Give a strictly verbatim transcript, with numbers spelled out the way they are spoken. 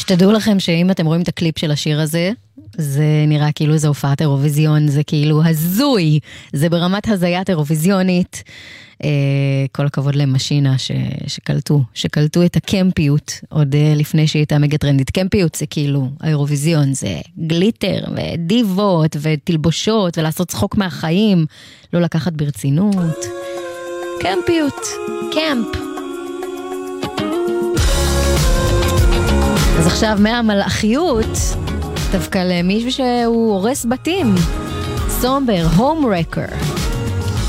שתדעו לכם שאם אתם רואים את הקליפ של השיר הזה, זה נראה כאילו זה הופעת אירוויזיון, זה כאילו הזוי, זה ברמת הזיית אירוויזיונית. כל הכבוד למשינה ש, שקלטו, שקלטו את הקמפיות עוד לפני שהיא הייתה מגה טרנדית. קמפיות זה כאילו, האירוויזיון זה גליטר ודיבות ותלבושות ולעשות צחוק מהחיים, לא לקחת ברצינות. קמפיות, קמפ. אז עכשיו מהמלאכיות, דווקא למישהו שהוא הורס בתים, סומבר, הום רקר.